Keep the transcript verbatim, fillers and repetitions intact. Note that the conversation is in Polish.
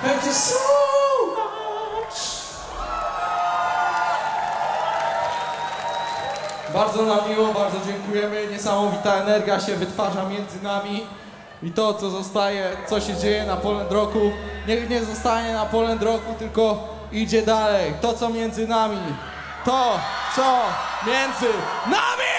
Thank you so much. Bardzo nam miło, bardzo dziękujemy. Niesamowita energia się wytwarza między nami. I to, co zostaje, co się dzieje na Poland Rocku, niech nie zostanie na Poland Rocku, tylko idzie dalej. To, co między nami. To, co między nami!